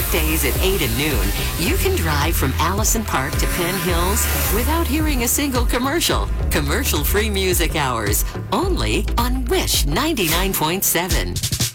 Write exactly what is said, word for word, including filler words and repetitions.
weekdays at eight and noon, you can drive from Allison Park to Penn Hills without hearing a single commercial. Commercial-free music hours, only on Wish ninety-nine point seven.